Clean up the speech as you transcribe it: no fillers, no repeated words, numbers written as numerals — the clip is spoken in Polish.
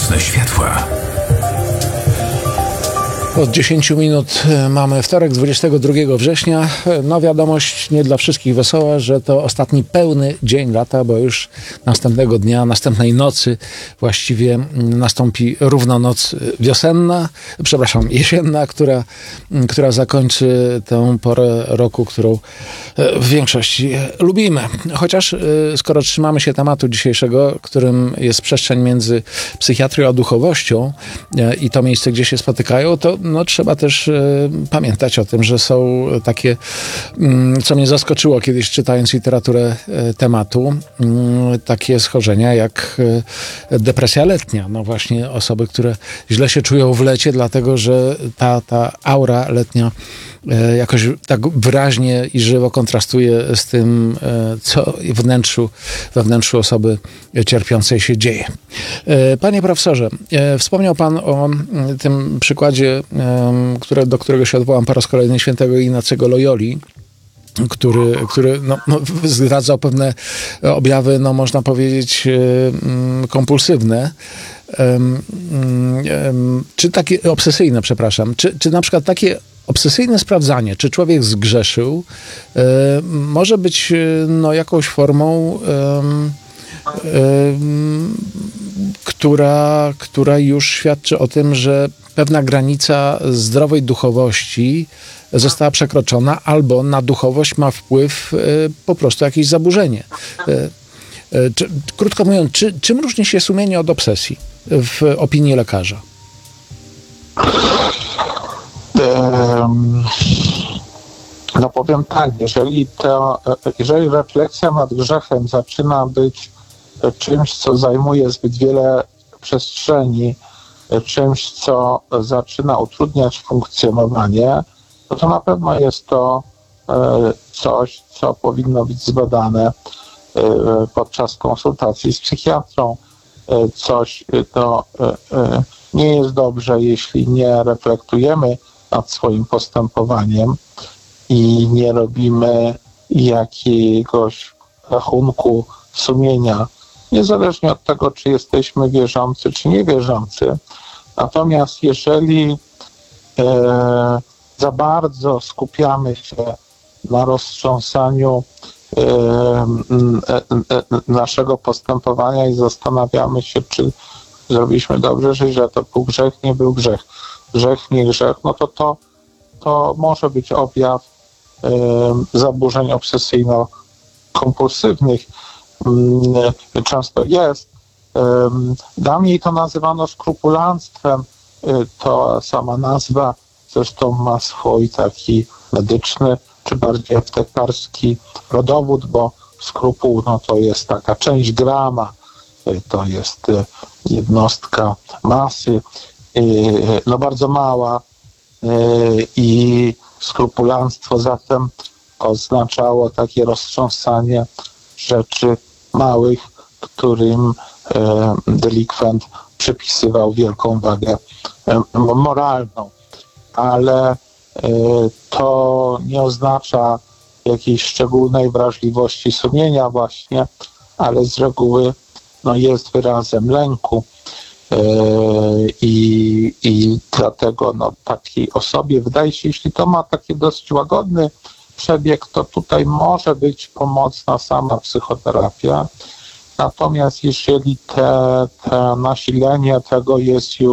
Nocne światła. Od 10 minut mamy wtorek, 22 września. No wiadomość nie dla wszystkich wesoła, że to ostatni pełny dzień lata, bo już następnego dnia, następnej nocy właściwie nastąpi równonoc wiosenna, jesienna, która zakończy tę porę roku, którą w większości lubimy. Chociaż skoro trzymamy się tematu dzisiejszego, którym jest przestrzeń między psychiatrią a duchowością i to miejsce, gdzie się spotykają, to trzeba też pamiętać o tym, że są takie, co mnie zaskoczyło kiedyś czytając literaturę tematu, takie schorzenia jak depresja letnia. No właśnie osoby, które źle się czują w lecie, dlatego że ta aura letnia jakoś tak wyraźnie i żywo kontrastuje z tym, co we wnętrzu osoby cierpiącej się dzieje. Panie profesorze, wspomniał pan o tym przykładzie, do którego się odwołam po raz kolejny, świętego Ignacego Loyoli, który zdradzał pewne objawy, można powiedzieć, kompulsywne, czy takie obsesyjne, czy na przykład takie obsesyjne sprawdzanie, czy człowiek zgrzeszył, może być jakąś formą, która już świadczy o tym, że pewna granica zdrowej duchowości została przekroczona, albo na duchowość ma wpływ po prostu jakieś zaburzenie. Krótko mówiąc, czym różni się sumienie od obsesji w opinii lekarza? Powiem tak, jeżeli refleksja nad grzechem zaczyna być czymś, co zajmuje zbyt wiele przestrzeni, czymś, co zaczyna utrudniać funkcjonowanie, to na pewno jest to coś, co powinno być zbadane podczas konsultacji z psychiatrą. Coś, to nie jest dobrze, jeśli nie reflektujemy nad swoim postępowaniem i nie robimy jakiegoś rachunku sumienia, niezależnie od tego, czy jesteśmy wierzący, czy niewierzący. Natomiast jeżeli za bardzo skupiamy się na roztrząsaniu naszego postępowania i zastanawiamy się, czy zrobiliśmy dobrze, czy źle, to był grzech, nie był grzech, nie grzech, to może być objaw zaburzeń obsesyjno-kompulsywnych. Często jest. Dawniej to nazywano skrupulanstwem. To sama nazwa zresztą ma swój taki medyczny, czy bardziej aptekarski rodowód, bo skrupuł to jest taka część grama, to jest jednostka masy, bardzo mała, i skrupulanstwo zatem oznaczało takie roztrząsanie rzeczy małych, którym delikwent przypisywał wielką wagę moralną. Ale to nie oznacza jakiejś szczególnej wrażliwości sumienia właśnie, ale z reguły jest wyrazem lęku. I dlatego takiej osobie wydaje się, jeśli to ma taki dość łagodny przebieg, to tutaj może być pomocna sama psychoterapia. Natomiast jeżeli te nasilenie tego jest już